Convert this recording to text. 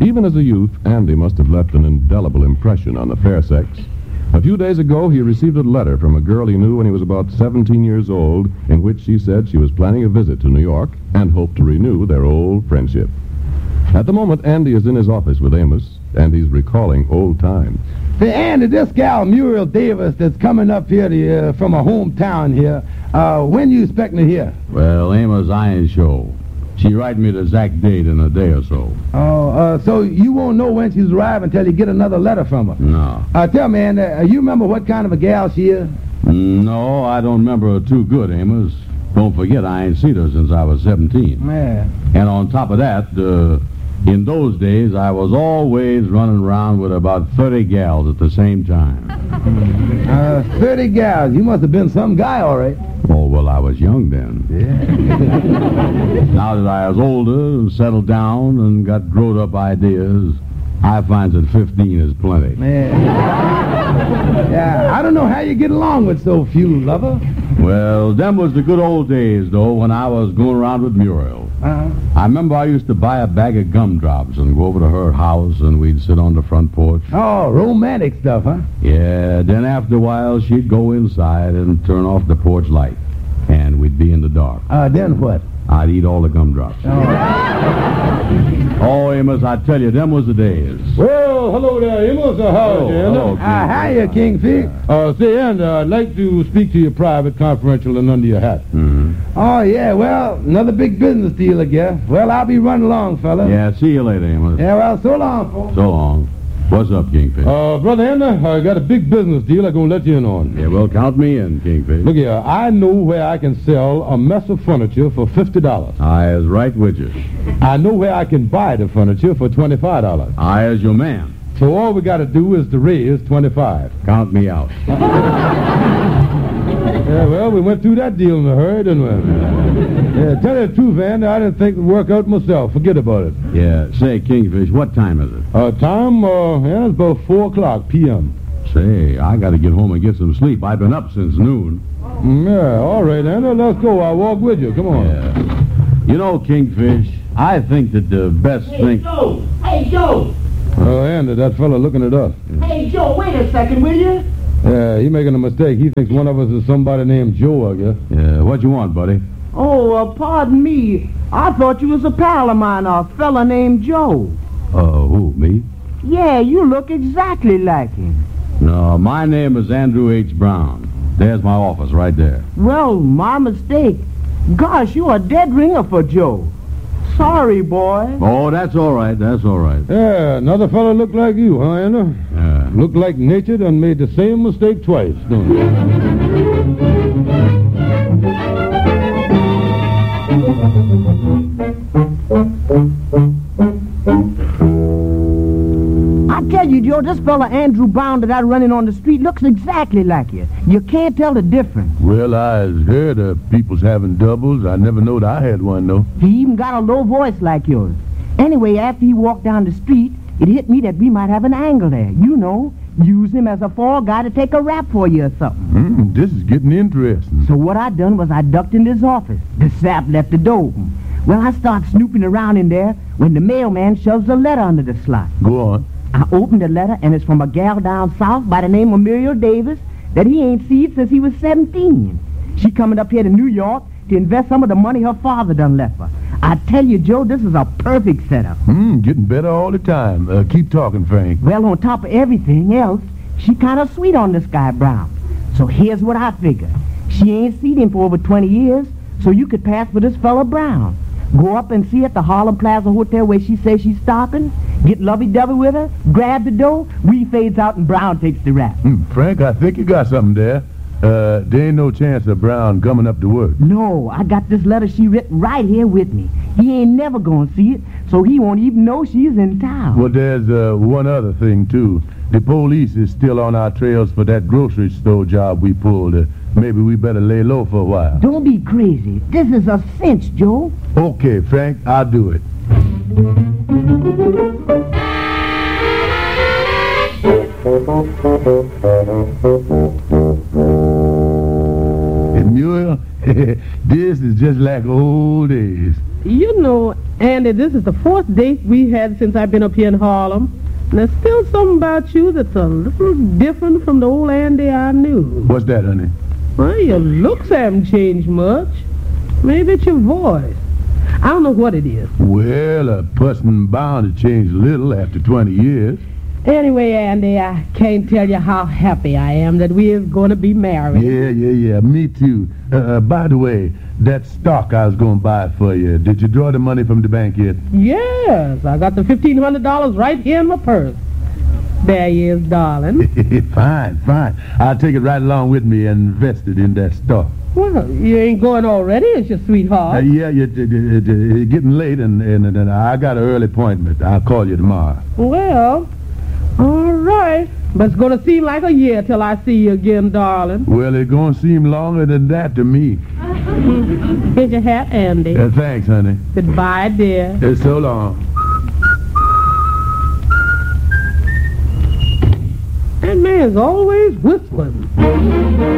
Even as a youth, Andy must have left an indelible impression on the fair sex. A few days ago, he received a letter from a girl he knew when he was about 17 years old, in which she said she was planning a visit to New York and hoped to renew their old friendship. At the moment, Andy is in his office with Amos, and he's recalling old times. Say, Andy, this gal Muriel Davis that's coming up here from her hometown here, when you expecting to hear? Well, Amos, I ain't sure. She write me the exact date in a day or so. Oh, so you won't know when she's arriving until you get another letter from her? No. Tell me, Andy, you remember what kind of a gal she is? No, I don't remember her too good, Amos. Don't forget, I ain't seen her since I was 17. Man. And on top of that, in those days, I was always running around with about 30 gals at the same time. 30 gals. You must have been some guy, all right. Oh, well, I was young then. Yeah. Now that I was older and settled down and got grown-up ideas, I find that 15 is plenty. Man. Yeah, I don't know how you get along with so few, lover. Well, them was the good old days, though, when I was going around with Muriel. Uh-huh. I remember I used to buy a bag of gumdrops and go over to her house, and we'd sit on the front porch. Oh, romantic stuff, huh? Yeah, then after a while, she'd go inside and turn off the porch light, and we'd be in the dark. Then what? I'd eat all the gumdrops. Oh, Amos, I tell you, them was the days. Well, hello there, Amos. How are you? Hiya, Kingfish. Say, Andy, I'd like to speak to you private, confidential, and under your hat. Mm-hmm. Oh, yeah, well, another big business deal, I guess. Well, I'll be running along, fella. Yeah, see you later, Amos. Yeah, well, so long, folks. So long. What's up, Kingfish? Brother Andy, I got a big business deal I'm going to let you in on. Yeah, well, count me in, Kingfish. Look here, I know where I can sell a mess of furniture for $50. I is right with you. I know where I can buy the furniture for $25. I is your man. So all we got to do is to raise $25. Count me out. Yeah, well, we went through that deal in a hurry, didn't we? Yeah, tell you the truth, Andy, I didn't think it would work out myself. Forget about it. Yeah, say, Kingfish, what time is it? It's about 4 o'clock p.m. Say, I got to get home and get some sleep. I've been up since noon. Yeah, all right, Andy, let's go. I'll walk with you. Come on. Yeah. You know, Kingfish, I think that the best thing... Joe! Hey, Joe! Oh, Andy, that fella looking at us. Hey, Joe, wait a second, will you? Yeah, he's making a mistake. He thinks one of us is somebody named Joe, I guess. Yeah, what you want, buddy? Oh, pardon me. I thought you was a pal of mine, a fella named Joe. Who, me? Yeah, you look exactly like him. No, my name is Andrew H. Brown. There's my office right there. Well, my mistake. Gosh, you're a dead ringer for Joe. Sorry, boy. Oh, that's all right. That's all right. Yeah, another fella looked like you, huh, Andy? Yeah. Looked like nature done made the same mistake twice, don't it? I tell you, Joe, this fella Andrew Brown that I running on the street looks exactly like you. You can't tell the difference. Well, I heard of people's having doubles. I never knowed I had one, though. He even got a low voice like yours. Anyway, after he walked down the street, it hit me that we might have an angle there. You know, use him as a fall guy to take a rap for you or something. This is getting interesting. So what I done was I ducked in his office. The sap left the door open. Well, I start snooping around in there when the mailman shoves a letter under the slot. Go on. I opened the letter, and it's from a gal down south by the name of Muriel Davis that he ain't seen since he was 17. She coming up here to New York to invest some of the money her father done left her. I tell you, Joe, this is a perfect setup. Getting better all the time. Keep talking, Frank. Well, on top of everything else, she kind of sweet on this guy Brown. So here's what I figure. She ain't seen him for over 20 years, so you could pass for this fella Brown. Go up and see her at the Harlem Plaza Hotel where she says she's stopping, get lovey-dovey with her, grab the dough, we fades out and Brown takes the rap. Frank, I think you got something there. There ain't no chance of Brown coming up to work. No, I got this letter she written right here with me. He ain't never gonna see it, so he won't even know she's in town. Well, there's one other thing, too. The police is still on our trails for that grocery store job we pulled. Maybe we better lay low for a while. Don't be crazy. This is a cinch, Joe. Okay, Frank, I'll do it. And Muriel, this is just like old days. You know, Andy, this is the 4th date we had since I've been up here in Harlem. And there's still something about you that's a little different from the old Andy I knew. What's that, honey? Well, your looks haven't changed much. Maybe it's your voice. I don't know what it is. Well, a person bound to change a little after 20 years. Anyway, Andy, I can't tell you how happy I am that we're going to be married. Yeah. Me too. By the way, that stock I was going to buy for you, did you draw the money from the bank yet? Yes, I got the $1,500 right here in my purse. There he is, darling. Fine. I'll take it right along with me and invest it in that stock. Well, you ain't going already, is your sweetheart? Yeah, it's getting late, and I got an early appointment. I'll call you tomorrow. Well, all right. But it's going to seem like a year till I see you again, darling. Well, it's going to seem longer than that to me. Here's your hat, Andy. Thanks, honey. Goodbye, dear. So long. That man's always whistling.